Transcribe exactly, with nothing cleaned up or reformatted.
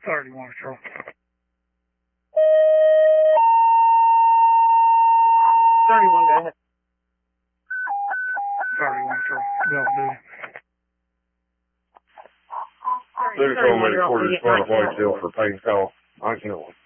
thirty-one patrol. thirty-one, go ahead. thirty-one patrol. Go on duty. They're going to forty front of Whitetail for paint call. I can't.